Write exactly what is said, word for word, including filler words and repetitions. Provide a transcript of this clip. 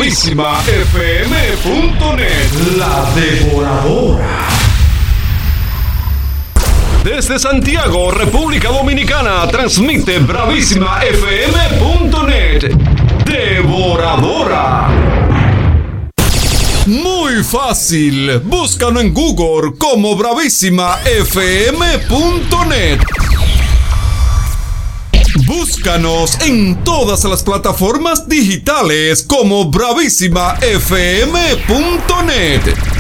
bravísima f m punto net. La Devoradora. Desde Santiago, República Dominicana, transmite bravísima f m punto net. Devoradora. Muy fácil, búscalo en Google como bravísima f m punto net. Búscanos en todas las plataformas digitales como bravísima f m punto net.